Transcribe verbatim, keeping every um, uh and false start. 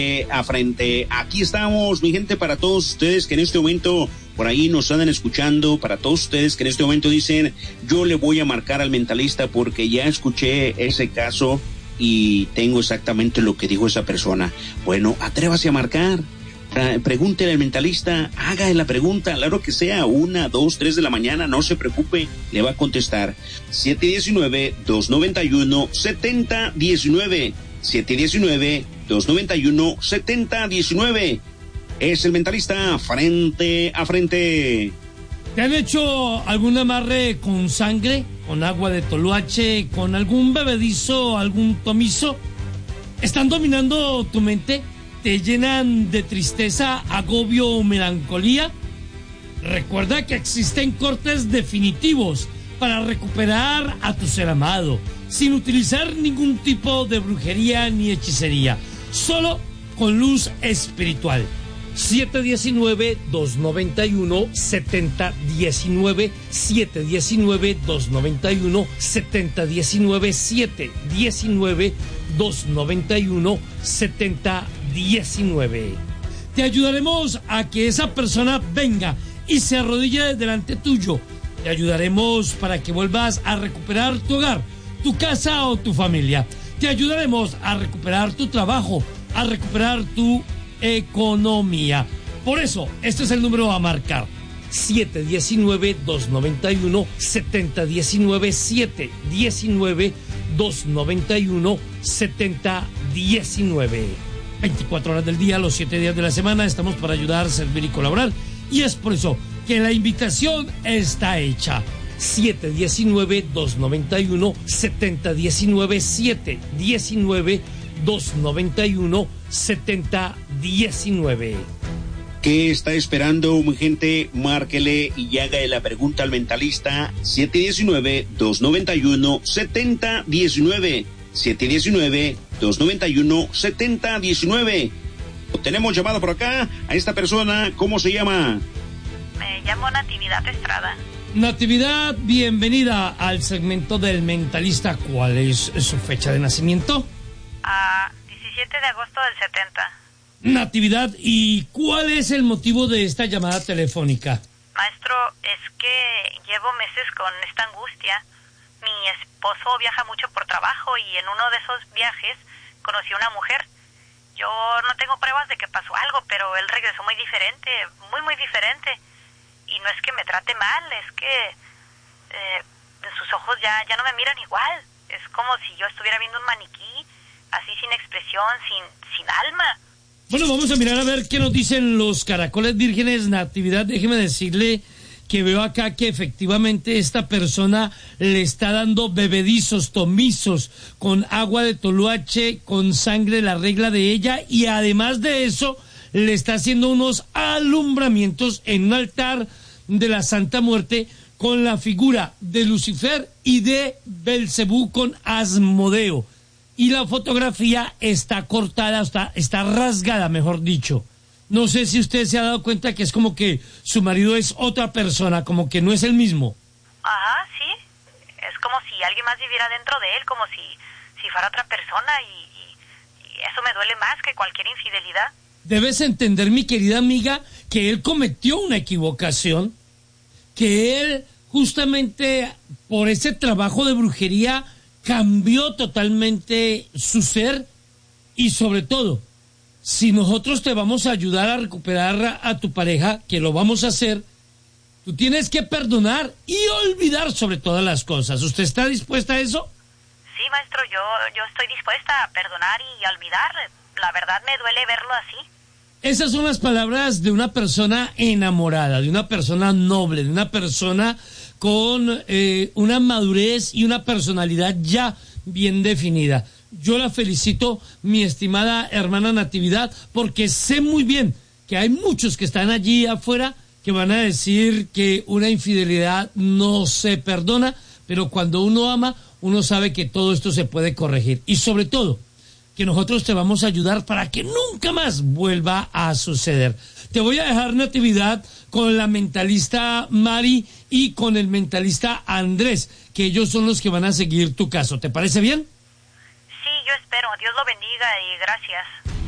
a frente. Aquí estamos, mi gente, para todos ustedes que en este momento por ahí nos andan escuchando, para todos ustedes que en este momento dicen, yo le voy a marcar al mentalista porque ya escuché ese caso y tengo exactamente lo que dijo esa persona. Bueno, atrévase a marcar. Pregúntele al mentalista, haga la pregunta, claro que sea, una, dos, tres de la mañana, no se preocupe, le va a contestar. siete uno nueve, dos nueve uno, siete cero uno nueve, siete uno nueve, dos nueve uno, siete cero uno nueve. Es el mentalista frente a frente. ¿Te han hecho algún amarre con sangre, con agua de toloache, con algún bebedizo, algún tomizo? ¿Están dominando tu mente? ¿Te llenan de tristeza, agobio o melancolía? Recuerda que existen cortes definitivos para recuperar a tu ser amado, sin utilizar ningún tipo de brujería ni hechicería, solo con luz espiritual. siete uno nueve, dos nueve uno, siete cero uno nueve, siete uno nueve, dos nueve uno, siete cero uno nueve, siete uno nueve, dos nueve uno, siete cero uno nueve. Te ayudaremos a que esa persona venga y se arrodille delante tuyo. Te ayudaremos para que vuelvas a recuperar tu hogar, tu casa o tu familia. Te ayudaremos a recuperar tu trabajo, a recuperar tu economía. Por eso, este es el número a marcar: siete uno nueve, dos nueve uno, siete cero uno nueve, siete uno nueve, dos nueve uno, siete cero uno nueve. veinticuatro horas del día, los siete días de la semana, estamos para ayudar, servir y colaborar. Y es por eso que la invitación está hecha. siete uno nueve, dos nueve uno, siete cero uno nueve, siete uno nueve, dos nueve uno, siete cero uno nueve. ¿Qué está esperando, mi gente? Márquele y haga la pregunta al mentalista. siete uno nueve, dos nueve uno, siete cero uno nueve, siete uno nueve, dos nueve uno, siete cero uno nueve. Tenemos llamada por acá a esta persona. ¿Cómo se llama? Me llamo Natividad Estrada. Natividad, bienvenida al segmento del mentalista. ¿Cuál es su fecha de nacimiento? Ah, diecisiete de agosto del setenta. Natividad, ¿y cuál es el motivo de esta llamada telefónica? Maestro, es que llevo meses con esta angustia. Mi esposo viaja mucho por trabajo y en uno de esos viajes conocí a una mujer. Yo no tengo pruebas de que pasó algo, pero él regresó muy diferente, muy, muy diferente. Y no es que me trate mal, es que eh, en sus ojos ya, ya no me miran igual. Es como si yo estuviera viendo un maniquí, así sin expresión, sin, sin alma. Bueno, vamos a mirar a ver qué nos dicen los caracoles vírgenes. Natividad, déjeme decirle que veo acá que efectivamente esta persona le está dando bebedizos, tomizos, con agua de toloache, con sangre, la regla de ella, y además de eso, le está haciendo unos alumbramientos en un altar de la Santa Muerte con la figura de Lucifer y de Belcebú con Asmodeo. Y la fotografía está cortada, está, está rasgada, mejor dicho. No sé si usted se ha dado cuenta que es como que su marido es otra persona, como que no es el mismo. Ajá, sí. Es como si alguien más viviera dentro de él, como si, si fuera otra persona, y, y, y eso me duele más que cualquier infidelidad. Debes entender, mi querida amiga, que él cometió una equivocación, que él justamente por ese trabajo de brujería cambió totalmente su ser, y sobre todo, si nosotros te vamos a ayudar a recuperar a tu pareja, que lo vamos a hacer, tú tienes que perdonar y olvidar sobre todas las cosas. ¿Usted está dispuesta a eso? Sí, maestro, yo, yo estoy dispuesta a perdonar y a olvidar. La verdad me duele verlo así. Esas son las palabras de una persona enamorada, de una persona noble, de una persona con eh, una madurez y una personalidad ya bien definida. Yo la felicito, mi estimada hermana Natividad, porque sé muy bien que hay muchos que están allí afuera que van a decir que una infidelidad no se perdona, pero cuando uno ama, uno sabe que todo esto se puede corregir. Y sobre todo, que nosotros te vamos a ayudar para que nunca más vuelva a suceder. Te voy a dejar, Natividad, con la mentalista Mari y con el mentalista Andrés, que ellos son los que van a seguir tu caso. ¿Te parece bien? Sí, yo espero. Dios lo bendiga y gracias.